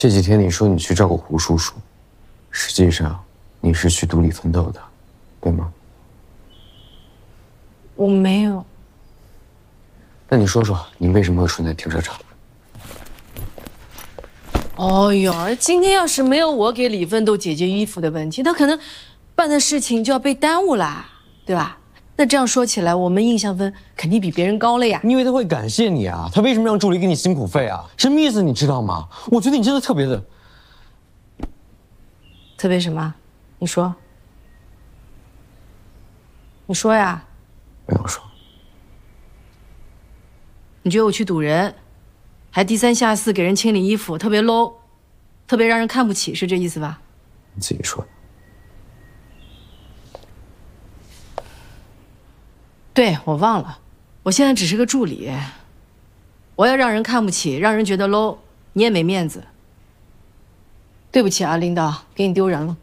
这几天你说你去照顾胡叔叔，实际上你是去赌里奋斗的，对吗？ 我没有。 那你说说，你为什么会出现在停车场？ 哦哟，今天要是没有我给李奋斗解决衣服的问题，那可能办的事情就要被耽误啦，对吧？那这样说起来，我们印象分肯定比别人高了呀。 你以为他会感谢你啊？他为什么让助理给你辛苦费啊？什么意思？你知道吗？我觉得你真的特别的。 特别什么？你说。你说呀。 没有说。 你觉得我去堵人，还低三下四给人清理衣服，特别 low， 特别让人看不起，是这意思吧？ 你自己说的。 对，我忘了，我现在只是个助理。我要让人看不起，让人觉得 low， 你也没面子。对不起啊，领导，给你丢人了。